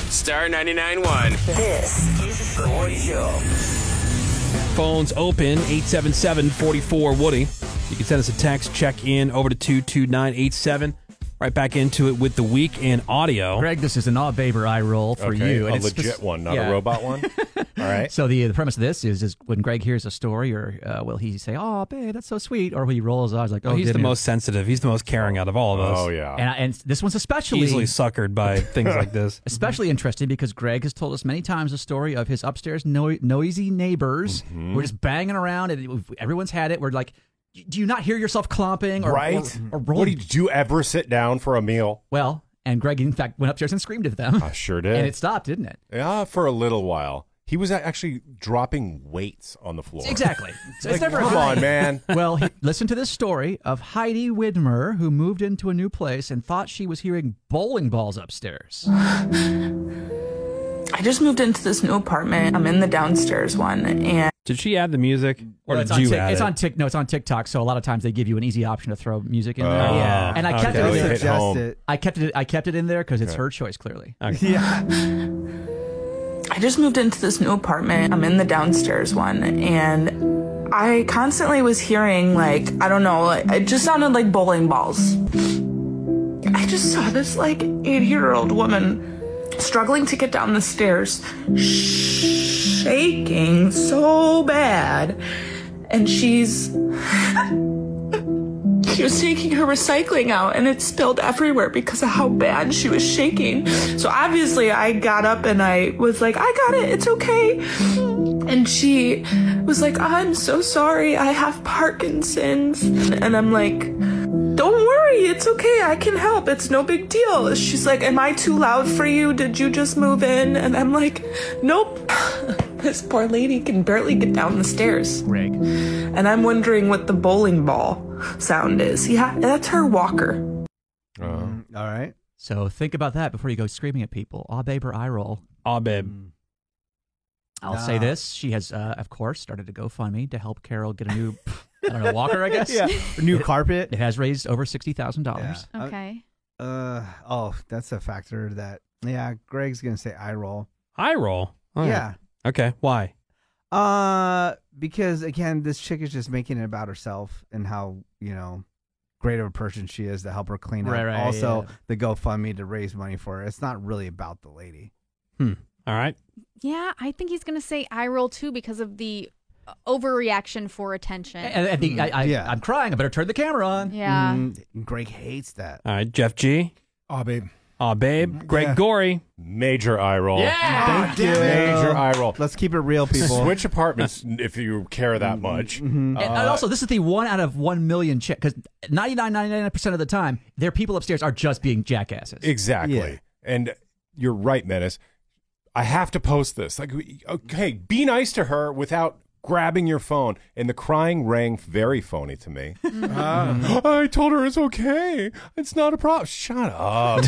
Star 99.1. This is the Woody Show. Phones open, 877-44-WOODY. You can send us a text, check in over to 22987. Right back into it with the week in audio. Greg, this is an aw babe or eye roll for you. A legit one, not a robot one. All right. So the premise of this is when Greg hears a story, or will he say, "Oh, babe, that's so sweet," or will he roll his eyes like, "Oh, he's the most sensitive. He's the most caring out of all of us. Oh yeah. And this one's especially easily suckered by things like this. Especially interesting because Greg has told us many times the story of his upstairs noisy neighbors who are just banging around, and everyone's had it. We're like, do you not hear yourself clomping or or rolling? What did you ever sit down for a meal? Well, and Greg, in fact, went upstairs and screamed at them. I sure did. And it stopped, didn't it? Yeah, for a little while. He was actually dropping weights on the floor. Exactly. So Like, come on, man. Well, listen to this story of Heidi Widmer, who moved into a new place and thought she was hearing bowling balls upstairs. I just moved into this new apartment. I'm in the downstairs one, and did she add the music, or well, did you add it? It's on TikTok, so a lot of times they give you an easy option to throw music in there. Yeah, and I kept okay. it in there. Suggest it. I kept it in there because it's her choice, clearly. Okay. yeah. I just moved into this new apartment. I'm in the downstairs one, and I constantly was hearing, like, I don't know, it just sounded like bowling balls. I just saw this, like, 80-year-old woman struggling to get down the stairs, shaking so bad. And she was taking her recycling out, and it spilled everywhere because of how bad she was shaking. So obviously I got up and I was like, I got it, it's okay. And she was like, I'm so sorry, I have Parkinson's. And I'm like, don't worry, it's okay, I can help, it's no big deal. She's like, am I too loud for you? Did you just move in? And I'm like, nope. This poor lady can barely get down the stairs. Greg. And I'm wondering what the bowling ball sound is. Yeah, that's her walker. All right. So think about that before you go screaming at people. Aw, babe or eye roll. Aw, babe. I'll say this. She has, of course, started a GoFundMe to help Carol get a new, I don't know, walker, I guess? Yeah. A new carpet. It has raised over $60,000. Yeah. Okay. That's a factor that, Greg's going to say eye roll. Eye roll? All right. Yeah. Okay, why? Because, again, this chick is just making it about herself and how, great of a person she is to help her clean up. Right, also, the GoFundMe to raise money for her. It's not really about the lady. All right. Yeah, I think he's going to say eye roll too because of the overreaction for attention. I'm crying. I better turn the camera on. Yeah. Greg hates that. All right, Jeff G. Aw, babe. Aw, babe. Greg Gorey. Major eye roll. Yeah. Thank you. Major eye roll. Let's keep it real, people. Switch apartments if you care that much. And also, this is the 1 out of 1 million chick, because 99% of the time, their people upstairs are just being jackasses. Exactly. Yeah. And you're right, Menace. I have to post this. Like, okay, be nice to her without grabbing your phone. And the crying rang very phony to me. I told her it's okay. It's not a problem. Shut up.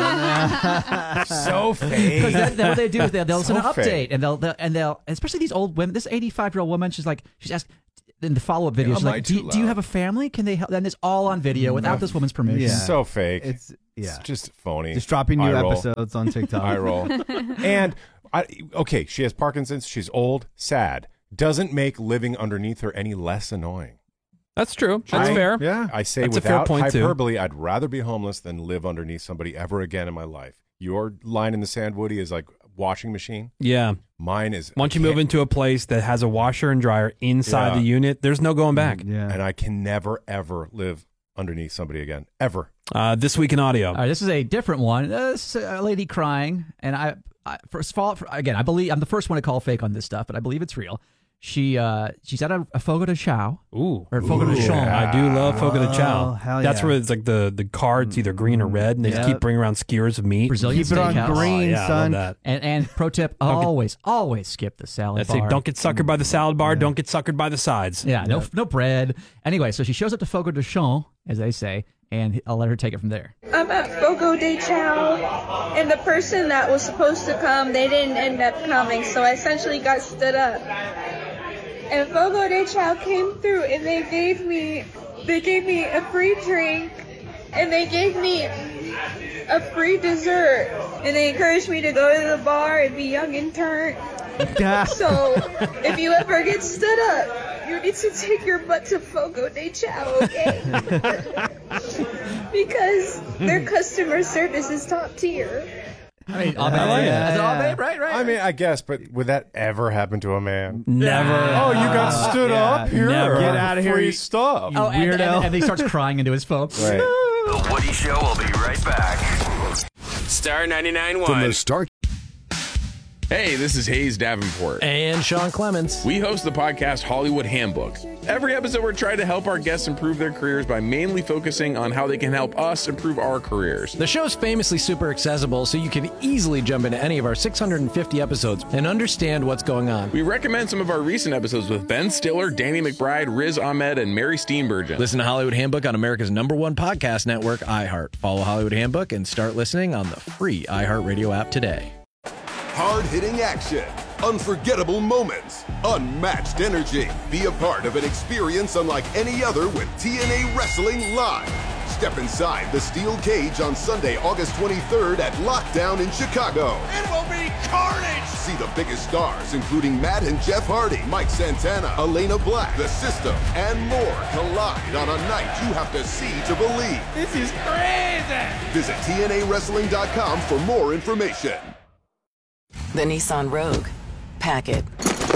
So fake. Because what they do is they'll send an So update, fake. and they'll especially these old women. This 85-year-old woman, she's asked in the follow-up video, she's like, do you have a family? Can they help? And it's all on video without this woman's permission. Yeah. So fake. It's just phony. Just dropping new Eye roll. episodes on TikTok. Eye roll. And, okay, she has Parkinson's. She's old, sad. Doesn't make living underneath her any less annoying. That's true. That's fair. Yeah. I say That's a fair without point, too. hyperbole, I'd rather be homeless than live underneath somebody ever again in my life. Your line in the sand, Woody, is like washing machine. Yeah. Mine is... Once you move into a place that has a washer and dryer inside the unit, there's no going back. Yeah. And I can never, ever live underneath somebody again. Ever. This week in audio. All right, this is a different one. This is a lady crying, and first of all, again, I believe I'm the first one to call fake on this stuff, but I believe it's real. She's at a Fogo de Chao. Ooh. Or Fogo de Chão. I do love Fogo de Chao. hell That's yeah. where it's like the card's either green or red, and they just keep bringing around skewers of meat. Brazilian Keep it on steakhouse. green, I love son. that. And pro tip, always skip the salad That's bar. it. Don't get suckered by the salad bar. Don't get suckered by the sides. Yeah, no bread. Anyway, so she shows up to Fogo de Chão, as they say, and I'll let her take it from there. I'm at Fogo de Chao, and the person that was supposed to come, they didn't end up coming, so I essentially got stood up. And Fogo de Chao came through, and they gave me a free drink, and they gave me a free dessert. And they encouraged me to go to the bar and be young and turned. So, if you ever get stood up, you need to take your butt to Fogo de Chao, okay? Because their customer service is top tier. I mean, right? I mean, I guess, but would that ever happen to a man? Never. Oh, you got stood up? Here, Never. get out of here, you stuff. Oh, and he starts crying into his phone. Right. The Woody Show will be right back. Star 99.1. From the start. Hey, this is Hayes Davenport. And Sean Clements. We host the podcast Hollywood Handbook. Every episode, we're trying to help our guests improve their careers by mainly focusing on how they can help us improve our careers. The show's famously super accessible, so you can easily jump into any of our 650 episodes and understand what's going on. We recommend some of our recent episodes with Ben Stiller, Danny McBride, Riz Ahmed, and Mary Steenburgen. Listen to Hollywood Handbook on America's #1 podcast network, iHeart. Follow Hollywood Handbook and start listening on the free iHeartRadio app today. Hard-hitting action, unforgettable moments, unmatched energy. Be a part of an experience unlike any other with TNA Wrestling Live. Step inside the steel cage on Sunday, August 23rd at Lockdown in Chicago. It will be carnage! See the biggest stars, including Matt and Jeff Hardy, Mike Santana, Elena Black, The System, and more collide on a night you have to see to believe. This is crazy! Visit TNAWrestling.com for more information. The Nissan Rogue. Pack it.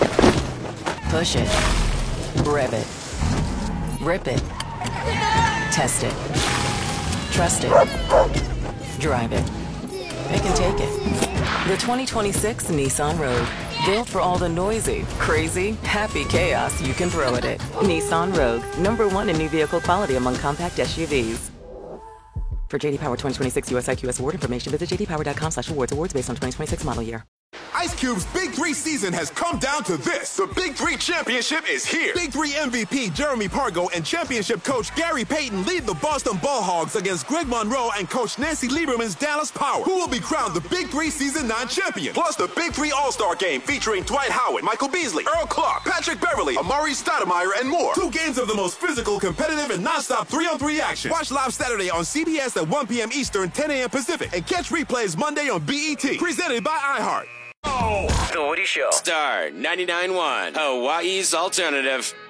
Push it. Rev it. Rip it. Test it. Trust it. Drive it. It can take it. The 2026 Nissan Rogue. Built for all the noisy, crazy, happy chaos you can throw at it. Nissan Rogue. #1 in new vehicle quality among compact SUVs. For JD Power 2026 US IQS award information, visit jdpower.com/awards. Awards based on 2026 model year. Ice Cube's Big 3 season has come down to this. The Big 3 Championship is here. Big 3 MVP Jeremy Pargo and championship coach Gary Payton lead the Boston Ball Hogs against Greg Monroe and coach Nancy Lieberman's Dallas Power, who will be crowned the Big 3 Season 9 champion. Plus the Big 3 All-Star Game featuring Dwight Howard, Michael Beasley, Earl Clark, Patrick Beverly, Amari Stoudemire, and more. 2 games of the most physical, competitive, and non-stop 3-on-3 action. Watch live Saturday on CBS at 1 p.m. Eastern, 10 a.m. Pacific, and catch replays Monday on BET. Presented by iHeart. The Woody Show. Star 99.1. Hawaii's Alternative.